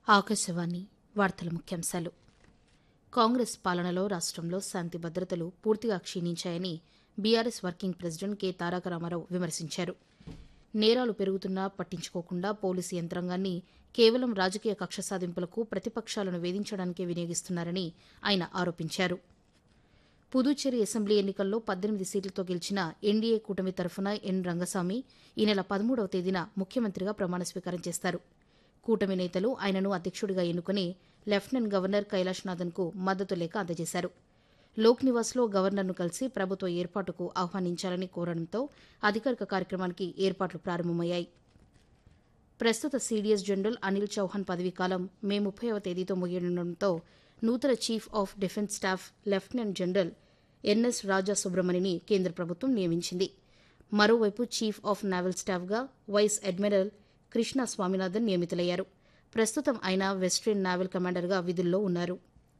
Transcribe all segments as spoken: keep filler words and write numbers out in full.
ఆకాశవాణి వార్తల ముఖ్యాంశాలు. కాంగ్రెస్ పాలనలో రాష్ట్రంలో శాంతి భద్రతలు పూర్తిగా క్షీణించాయని బీఆర్ఎస్ వర్కింగ్ ప్రెసిడెంట్ కె తారక రామారావు విమర్శించారు. నేరాలు పెరుగుతున్నా పట్టించుకోకుండా పోలీసు యంత్రాంగాన్ని కేవలం రాజకీయ కక్ష సాధింపులకు, ప్రతిపక్షాలను వేధించడానికే వినియోగిస్తున్నారని ఆయన ఆరోపించారు. పుదుచ్చేరి అసెంబ్లీ ఎన్నికల్లో పద్దెనిమిది సీట్లతో గెలిచిన ఎన్డీఏ కూటమి తరఫున ఎన్ రంగస్వామి ఈ నెల పదమూడవ తేదీన ముఖ్యమంత్రిగా ప్రమాణ స్వీకారం చేస్తారు. కూటమి నేతలు ఆయనను అధ్యక్షుడిగా ఎన్నుకుని లెఫ్టినెంట్ గవర్నర్ కైలాష్నాథన్కు మద్దతు లేఖ అందజేశారు. లోక్ నివాస్లో గవర్నర్ను కలిసి ప్రభుత్వ ఏర్పాటుకు ఆహ్వానించాలని కోరడంతో అధికారిక కార్యక్రమానికి ఏర్పాట్లు ప్రారంభమయ్యాయి. ప్రస్తుత సీడీఎస్ జనరల్ అనిల్ చౌహాన్ పదవీకాలం మే ముప్పైవ తేదీతో ముగియనుండటంతో నూతన chief of defence staff lieutenant general NS రాజా సుబ్రమణిని కేంద్ర ప్రభుత్వం నియమించింది. మరోవైపు chief of naval స్టాఫ్గా vice admiral Krishna Swaminathan నియమితులయ్యారు. ప్రస్తుతం ఆయన వెస్ట్రన్ నావల్ కమాండర్గా విధుల్లో ఉన్నారు.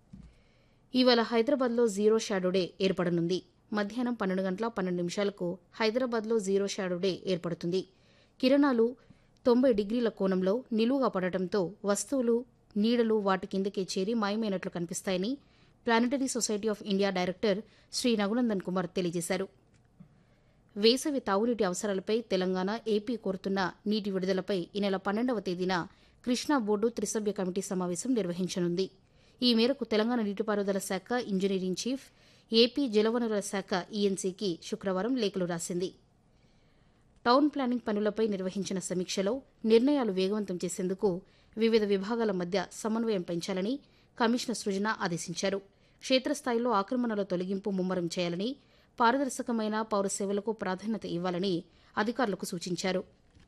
ఇవాళ హైదరాబాద్లో జీరో షాడో డే ఏర్పడనుంది. మధ్యాహ్నం పన్నెండు గంటల పన్నెండు నిమిషాలకు హైదరాబాద్లో జీరో షాడో డే ఏర్పడుతుంది. కిరణాలు తొంభై డిగ్రీల కోణంలో నిలువుగా పడటంతో వస్తువులు, నీడలు వాటి కిందకే చేరి మాయమైనట్లు కనిపిస్తాయని planetary society of India director Shri Raghunandan Kumar తెలియజేశారు. వేసవి తాగునీటి అవసరాలపై తెలంగాణ, ఏపీ కోరుతున్న నీటి విడుదలపై ఈ నెల పన్నెండవ తేదీన కృష్ణా బోర్డు త్రిసభ్య కమిటీ సమావేశం నిర్వహించనుంది. ఈ మేరకు తెలంగాణ నీటిపారుదల శాఖ ఇంజనీరింగ్ చీఫ్, ఏపీ జలవనరుల శాఖ ఈఎన్సీకి శుక్రవారం లేఖలు రాసింది. టౌన్ ప్లానింగ్ పనులపై నిర్వహించిన సమీక్షలో నిర్ణయాలు వేగవంతం చేసేందుకు వివిధ విభాగాల మధ్య సమన్వయం పెంచాలని కమిషనర్ సృజన ఆదేశించారు. క్షేత్రస్థాయిలో ఆక్రమణల తొలగింపు ముమ్మరం చేయాలని, పారదర్శకమైన పౌర సేవలకు ప్రాధాన్యత ఇవ్వాలని అధికారులకు సూచించారు.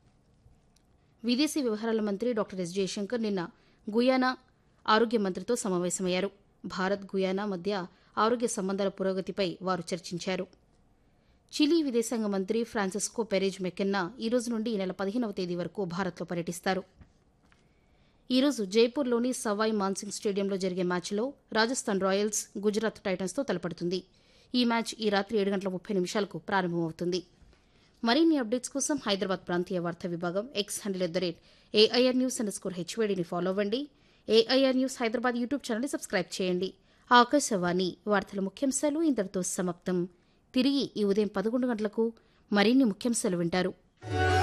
విదేశీ వ్యవహారాల మంత్రి డాక్టర్ ఎస్ జయశంకర్ నిన్న గుయానా ఆరోగ్య మంత్రితో సమావేశమయ్యారు. భారత్ గుయానా మధ్య ఆరోగ్య సంబంధాల పురోగతిపై వారు చర్చించారు. చిలీ విదేశాంగ మంత్రి ఫ్రాన్సిస్కో పెరేజ్ మెకెన్నా ఈ రోజు నుండి ఈ నెల పదిహేనవ తేదీ వరకు భారత్లో పర్యటిస్తారు. ఈరోజు జైపూర్లోని సవాయ్ మాన్సింగ్ స్టేడియంలో జరిగే మ్యాచ్లో రాజస్థాన్ రాయల్స్ గుజరాత్ టైటన్స్తో తలపడుతుంది. ఈ మ్యాచ్ ఈ రాత్రి ఏడు గంటల ముప్పై నిమిషాలకు ప్రారంభమవుతుంది. మరిన్ని అప్డేట్స్ కోసం హైదరాబాద్ ప్రాంతీయ వార్తా విభాగం X handle at the rate AIR news under score హెచ్వేడిని follow అవ్వండి. ఏఐఆర్ న్యూస్ హైదరాబాద్ యూట్యూబ్ ఛానల్ని సబ్స్క్రైబ్ చేయండి. ఆకాశవాణి వార్తల ముఖ్యాంశాలు ఇంతటితో సమాప్తం. తిరిగి ఈ ఉదయం పదకొండు గంటలకు మరిన్ని ముఖ్యాంశాలు వింటారు.